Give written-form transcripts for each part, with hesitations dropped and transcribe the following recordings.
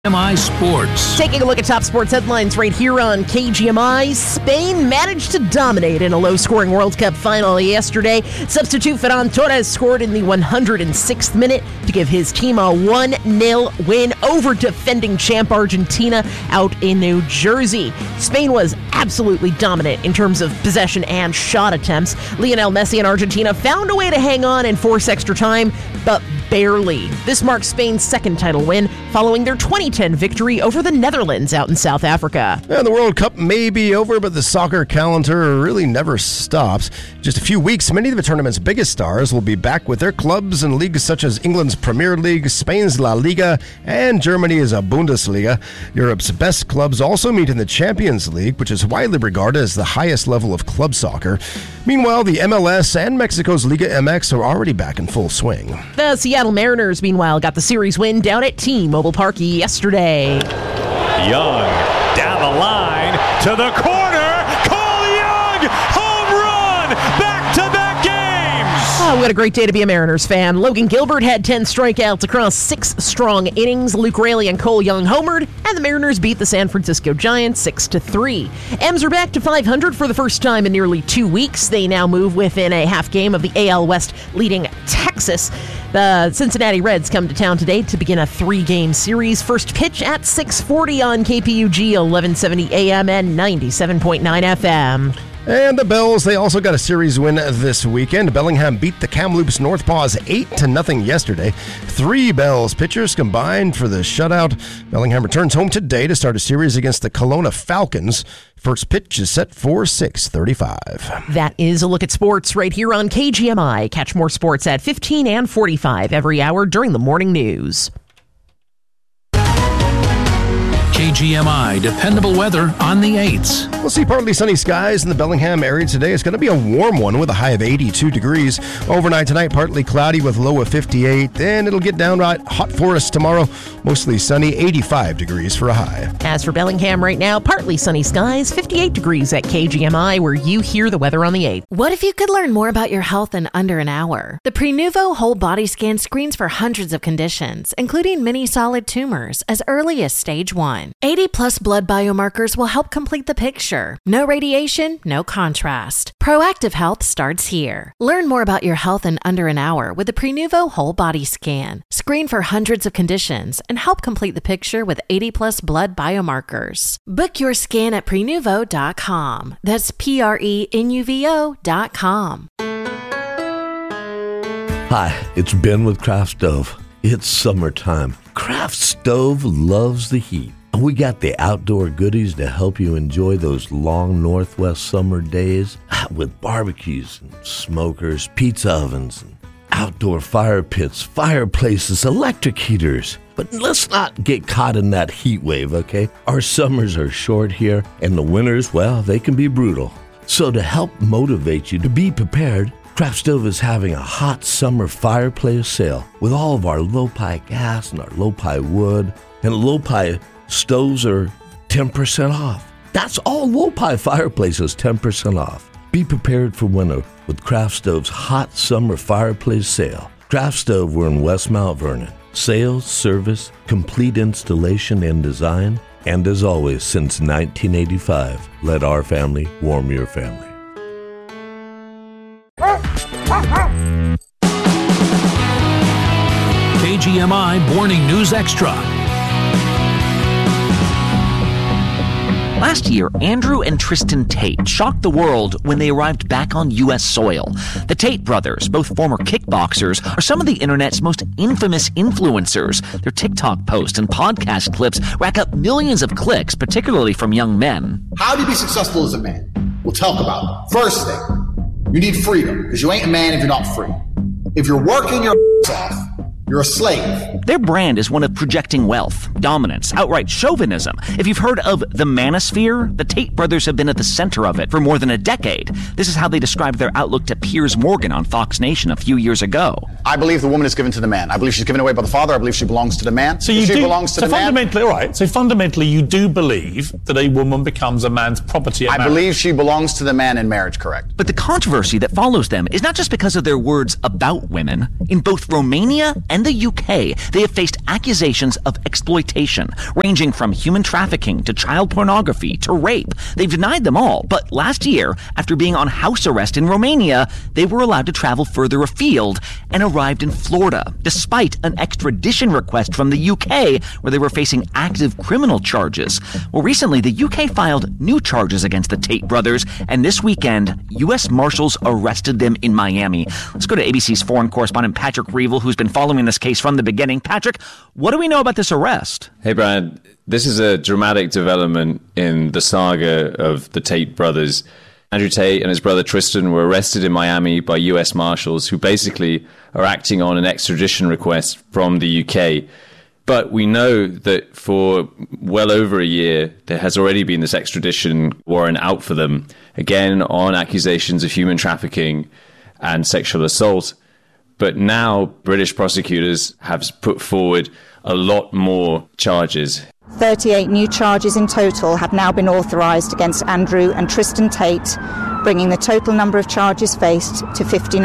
KGMI Sports. Taking a look at top sports headlines right here on KGMI. Spain managed to dominate in a low-scoring World Cup final yesterday. Substitute Ferran Torres scored in the 106th minute to give his team a 1-0 win over defending champ Argentina out in New Jersey. Spain was absolutely dominant in terms of possession and shot attempts. Lionel Messi and Argentina found a way to hang on and force extra time, but barely. This marks Spain's second title win following their 2010 victory over the Netherlands out in South Africa. And the World Cup may be over, but the soccer calendar really never stops. Just a few weeks, many of the tournament's biggest stars will be back with their clubs in leagues such as England's Premier League, Spain's La Liga, and Germany's Bundesliga. Europe's best clubs also meet in the Champions League, which is widely regarded as the highest level of club soccer. Meanwhile, the MLS and Mexico's Liga MX are already back in full swing. The Seattle Mariners, meanwhile, got the series win down at T-Mobile Park yesterday. Young down the line to the corner. Cole Young, home run, back-to-back games. Oh, what a great day to be a Mariners fan. Logan Gilbert had 10 strikeouts across 6 strong innings. Luke Raley and Cole Young homered, and the Mariners beat the San Francisco Giants 6-3. M's are back to 500 for the first time in nearly 2 weeks. They now move within a half game of the AL West leading Texas. The Cincinnati Reds come to town today to begin a 3-game series. First pitch at 6:40 on KPUG 1170 AM and 97.9 FM. And the Bells, they also got a series win this weekend. Bellingham beat the Kamloops Northpaws 8-0 yesterday. 3 Bells pitchers combined for the shutout. Bellingham returns home today to start a series against the Kelowna Falcons. First pitch is set for 6:35. That is a look at sports right here on KGMI. Catch more sports at 15 and 45 every hour during the morning news. KGMI dependable weather on the 8s. We'll see partly sunny skies in the Bellingham area today. It's going to be a warm one with a high of 82 degrees. Overnight tonight, partly cloudy with low of 58. Then it'll get downright hot for us tomorrow. Mostly sunny, 85 degrees for a high. As for Bellingham right now, partly sunny skies, 58 degrees at KGMI, where you hear the weather on the 8th. What if you could learn more about your health in under an hour? The Prenuvo Whole Body Scan screens for hundreds of conditions, including many solid tumors, as early as stage 1. 80-plus blood biomarkers will help complete the picture. No radiation, no contrast. Proactive health starts here. Learn more about your health in under an hour with the Prenuvo Whole Body Scan. Screen for hundreds of conditions and help complete the picture with 80-plus blood biomarkers. Book your scan at Prenuvo.com. That's Prenuvo.com. Hi, it's Ben with Craft Stove. It's summertime. Craft Stove loves the heat. And we got the outdoor goodies to help you enjoy those long Northwest summer days with barbecues and smokers, pizza ovens, and outdoor fire pits, fireplaces, electric heaters. But let's not get caught in that heat wave, okay? Our summers are short here, and the winters, well, they can be brutal. So to help motivate you to be prepared, Craft Stove is having a hot summer fireplace sale with all of our low-pi gas and our low-pi wood. And low-pi stoves are 10% off. That's all low-pi fireplaces, 10% off. Be prepared for winter with Craft Stove's hot summer fireplace sale. Craft Stove, we're in West Mount Vernon. Sales, service, complete installation and design. And as always, since 1985, let our family warm your family. KGMI Morning News Extra. Last year, Andrew and Tristan Tate shocked the world when they arrived back on U.S. soil. The Tate brothers, both former kickboxers, are some of the internet's most infamous influencers. Their TikTok posts and podcast clips rack up millions of clicks, particularly from young men. How do you be successful as a man? We'll talk about it. First thing, you need freedom, because you ain't a man if you're not free. If you're working your off, you're a slave. Their brand is one of projecting wealth, dominance, outright chauvinism. If you've heard of the manosphere, the Tate brothers have been at the center of it for more than a decade. This is how they described their outlook to Piers Morgan on Fox Nation a few years ago. I believe the woman is given to the man. I believe she's given away by the father. I believe she belongs to the man. So fundamentally, you do believe that a woman becomes a man's property at marriage? I believe she belongs to the man in marriage, correct. But the controversy that follows them is not just because of their words about women. In both Romania and and the UK, they have faced accusations of exploitation, ranging from human trafficking to child pornography to rape. They've denied them all, but last year, after being on house arrest in Romania, they were allowed to travel further afield and arrived in Florida, despite an extradition request from the UK, where they were facing active criminal charges. Well, recently, the UK filed new charges against the Tate brothers, and this weekend, U.S. Marshals arrested them in Miami. Let's go to ABC's foreign correspondent Patrick Reevell, who's been following this case from the beginning. Patrick, what do we know about this arrest? Hey, Brian. This is a dramatic development in the saga of the Tate brothers. Andrew Tate and his brother Tristan were arrested in Miami by U.S. Marshals, who basically are acting on an extradition request from the UK. But we know that for well over a year, there has already been this extradition warrant out for them, again on accusations of human trafficking and sexual assault. But now British prosecutors have put forward a lot more charges. 38 new charges in total have now been authorised against Andrew and Tristan Tate, bringing the total number of charges faced to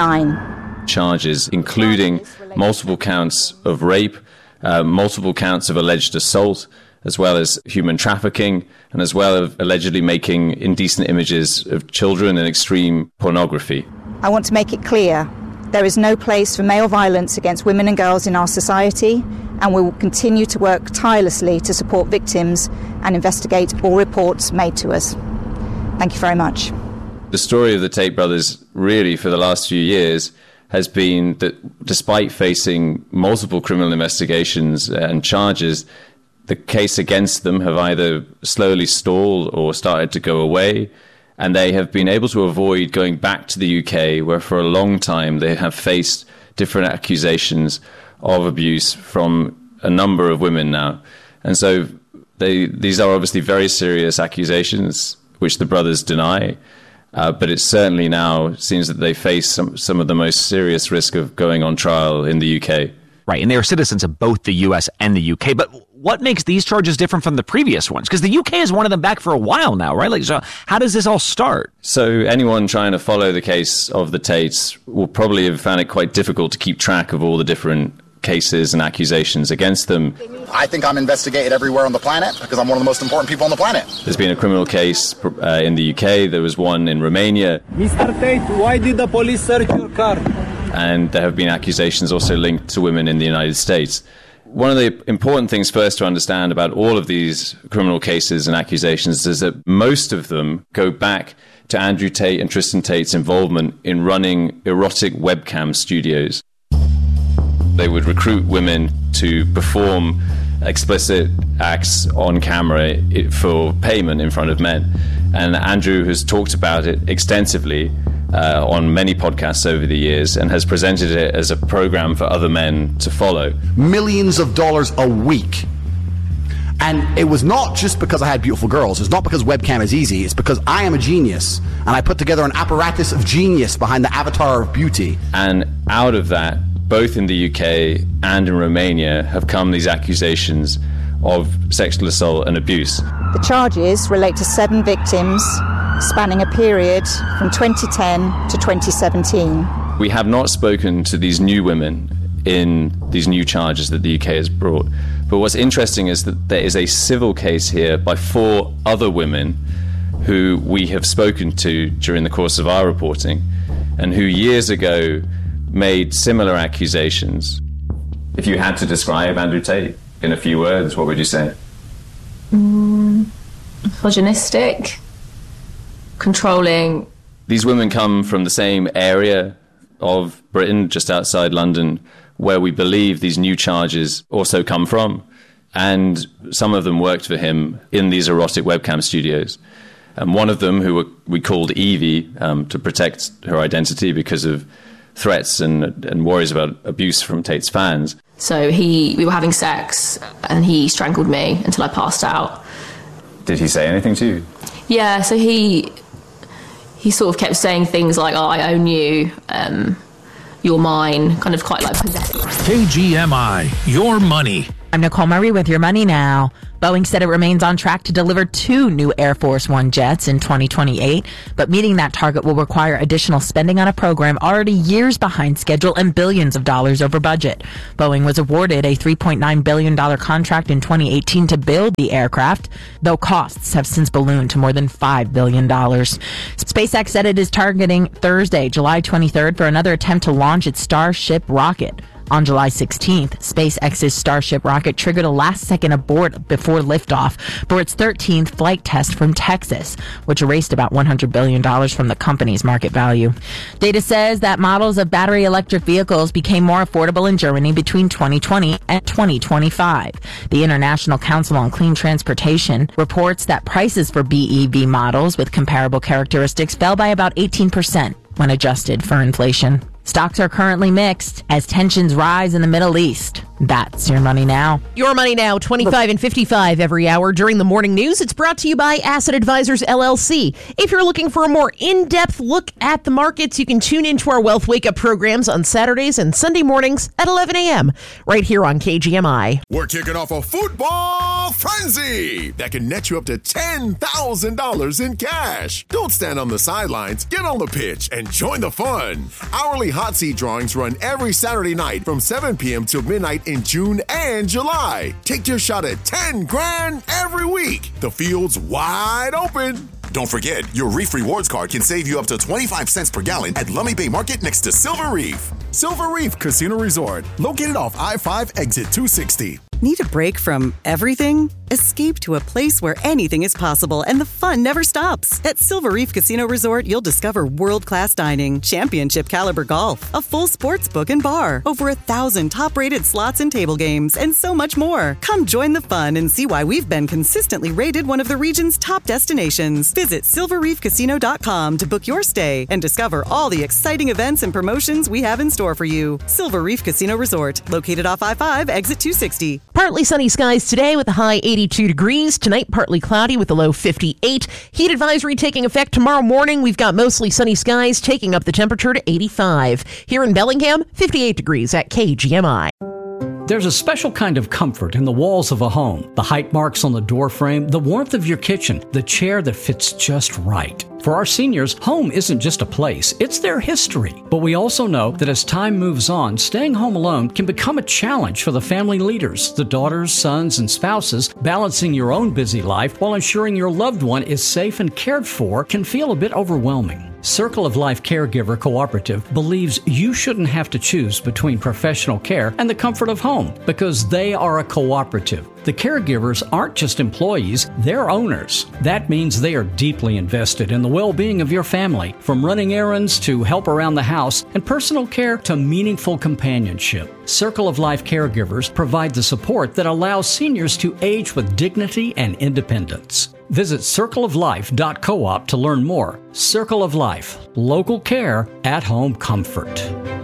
59. Charges, including multiple counts of rape, multiple counts of alleged assault, as well as human trafficking, and as well as allegedly making indecent images of children and extreme pornography. I want to make it clear, there is no place for male violence against women and girls in our society, and we will continue to work tirelessly to support victims and investigate all reports made to us. Thank you very much. The story of the Tate brothers, really, for the last few years, has been that despite facing multiple criminal investigations and charges, the case against them have either slowly stalled or started to go away, and they have been able to avoid going back to the UK, where for a long time they have faced different accusations of abuse from a number of women now. And so these are obviously very serious accusations, which the brothers deny. But it certainly now seems that they face some of the most serious risk of going on trial in the UK. Right, and they are citizens of both the US and the UK. But what makes these charges different from the previous ones? Because the UK has wanted them back for a while now, right? So how does this all start? So anyone trying to follow the case of the Tates will probably have found it quite difficult to keep track of all the different cases and accusations against them. I think I'm investigated everywhere on the planet because I'm one of the most important people on the planet. There's been a criminal case in the UK. There was one in Romania. Mr. Tate, why did the police search your car? And there have been accusations also linked to women in the United States. One of the important things first to understand about all of these criminal cases and accusations is that most of them go back to Andrew Tate and Tristan Tate's involvement in running erotic webcam studios. They would recruit women to perform explicit acts on camera for payment in front of men. And Andrew has talked about it extensively on many podcasts over the years and has presented it as a program for other men to follow. Millions of dollars a week. And it was not just because I had beautiful girls. It's not because webcam is easy. It's because I am a genius. And I put together an apparatus of genius behind the avatar of beauty. And out of that, both in the UK and in Romania, have come these accusations of sexual assault and abuse. The charges relate to 7 victims spanning a period from 2010 to 2017. We have not spoken to these new women in these new charges that the UK has brought. But what's interesting is that there is a civil case here by 4 other women who we have spoken to during the course of our reporting and who years ago made similar accusations. If you had to describe Andrew Tate in a few words, what would you say? Misogynistic, controlling. These women come from the same area of Britain, just outside London, where we believe these new charges also come from. And some of them worked for him in these erotic webcam studios. And one of them, who we called Evie, to protect her identity because of threats and worries about abuse from Tate's fans. So we were having sex and he strangled me until I passed out. Did he say anything to you? Yeah, so he sort of kept saying things like, "Oh, I own you, you're mine," kind of quite like possessive. KGMI, your money. I'm Nicole Murray with your money now. Boeing said it remains on track to deliver 2 new Air Force One jets in 2028, but meeting that target will require additional spending on a program already years behind schedule and billions of dollars over budget. Boeing was awarded a $3.9 billion contract in 2018 to build the aircraft, though costs have since ballooned to more than $5 billion. SpaceX said it is targeting Thursday, July 23rd, for another attempt to launch its Starship rocket. On July 16th, SpaceX's Starship rocket triggered a last-second abort before liftoff for its 13th flight test from Texas, which erased about $100 billion from the company's market value. Data says that models of battery electric vehicles became more affordable in Germany between 2020 and 2025. The International Council on Clean Transportation reports that prices for BEV models with comparable characteristics fell by about 18% when adjusted for inflation. Stocks are currently mixed as tensions rise in the Middle East. That's your money now. Your money now, 25 and 55 every hour during the morning news. It's brought to you by Asset Advisors LLC. If you're looking for a more in-depth look at the markets, you can tune into our Wealth Wake Up programs on Saturdays and Sunday mornings at 11 a.m. right here on KGMI. We're kicking off a football frenzy that can net you up to $10,000 in cash. Don't stand on the sidelines. Get on the pitch and join the fun. Hourly hot seat drawings run every Saturday night from 7 p.m. till midnight in June and July. Take your shot at $10,000 every week. The field's wide open. Don't forget, your Reef Rewards card can save you up to 25 cents per gallon at Lummi Bay Market next to Silver Reef. Silver Reef Casino Resort, located off I-5 exit 260. Need a break from everything? Escape to a place where anything is possible and the fun never stops. At Silver Reef Casino Resort, you'll discover world-class dining, championship caliber golf, a full sports book and bar, over 1,000 top-rated slots and table games, and so much more. Come join the fun and see why we've been consistently rated one of the region's top destinations. Visit silverreefcasino.com to book your stay and discover all the exciting events and promotions we have in store for you. Silver Reef Casino Resort, located off I-5, exit 260. Partly sunny skies today with a high 82 degrees. Tonight, partly cloudy with a low 58. Heat advisory taking effect tomorrow morning. We've got mostly sunny skies taking up the temperature to 85. Here in Bellingham, 58 degrees at KGMI. There's a special kind of comfort in the walls of a home. The height marks on the door frame, the warmth of your kitchen, the chair that fits just right. For our seniors, home isn't just a place, it's their history. But we also know that as time moves on, staying home alone can become a challenge for the family leaders, the daughters, sons, and spouses. Balancing your own busy life while ensuring your loved one is safe and cared for can feel a bit overwhelming. Circle of Life Caregiver Cooperative believes you shouldn't have to choose between professional care and the comfort of home because they are a cooperative. The caregivers aren't just employees, they're owners. That means they are deeply invested in the well-being of your family, from running errands to help around the house and personal care to meaningful companionship. Circle of Life Caregivers provide the support that allows seniors to age with dignity and independence. Visit circleoflife.coop to learn more. Circle of Life, local care, at-home comfort.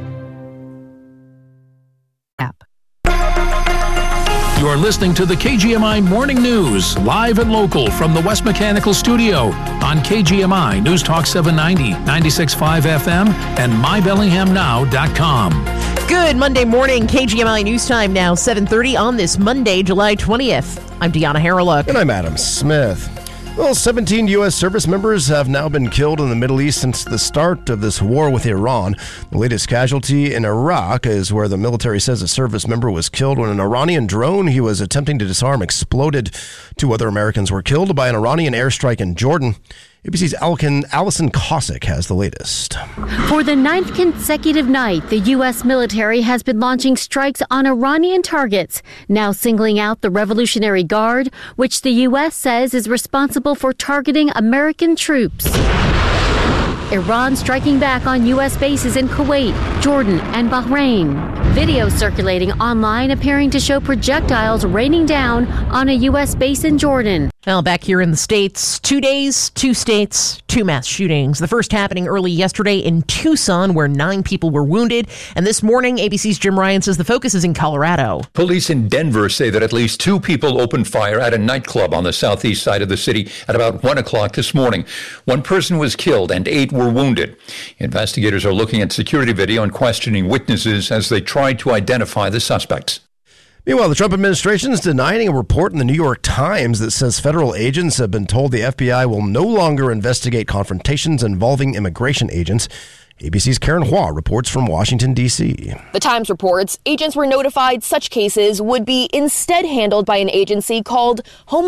You are listening to the KGMI Morning News, live and local from the West Mechanical Studio on KGMI News Talk 790, 96.5 FM, and mybellinghamnow.com. Good Monday morning, KGMI News Time now, 7:30 on this Monday, July 20th. I'm Deanna Harreluk. And I'm Adam Smith. Well, 17 U.S. service members have now been killed in the Middle East since the start of this war with Iran. The latest casualty in Iraq is where the military says a service member was killed when an Iranian drone he was attempting to disarm exploded. 2 other Americans were killed by an Iranian airstrike in Jordan. ABC's Allison Cossack has the latest. For the 9th consecutive night, the U.S. military has been launching strikes on Iranian targets, now singling out the Revolutionary Guard, which the U.S. says is responsible for targeting American troops. Iran striking back on U.S. bases in Kuwait, Jordan, and Bahrain. Video circulating online appearing to show projectiles raining down on a U.S. base in Jordan. Now back here in the States, 2 days, 2 states, 2 mass shootings. The first happening early yesterday in Tucson, where 9 people were wounded. And this morning, ABC's Jim Ryan says the focus is in Colorado. Police in Denver say that at least 2 people opened fire at a nightclub on the southeast side of the city at about 1 o'clock this morning. 1 person was killed and 8 were wounded. Investigators are looking at security video and questioning witnesses as they try to identify the suspects. Meanwhile, the Trump administration is denying a report in the New York Times that says federal agents have been told the FBI will no longer investigate confrontations involving immigration agents. ABC's Karen Hua reports from Washington, D.C. The Times reports agents were notified such cases would be instead handled by an agency called Homeland